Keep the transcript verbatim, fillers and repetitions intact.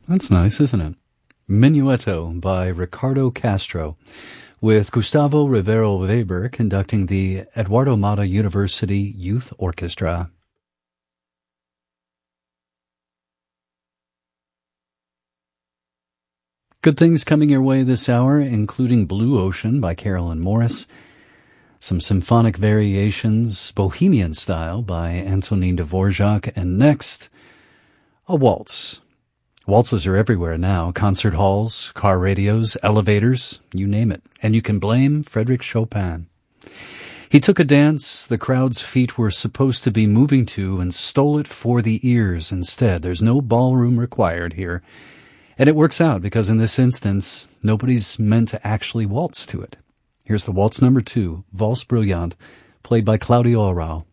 That's nice, isn't it? Minuetto by Ricardo Castro, with Gustavo Rivero Weber conducting the Eduardo Mata University Youth Orchestra. Good things coming your way this hour, including Blue Ocean by Carolyn Morris, some symphonic variations, Bohemian Style by Antonin Dvorak, and next, a waltz. Waltzes are everywhere now, concert halls, car radios, elevators, you name it. And you can blame Frédéric Chopin. He took a dance the crowd's feet were supposed to be moving to and stole it for the ears instead. There's no ballroom required here. And it works out because in this instance, nobody's meant to actually waltz to it. Here's the waltz number two, Valse Bruyante, played by Claudio Arrau.